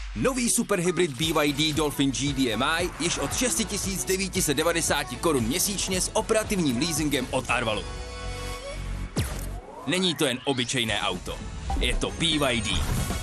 Nový superhybrid BYD Dolphin GDMI již od 6990 korun měsíčně s operativním leasingem od Arvalu. Není to jen obyčejné auto, je to BYD.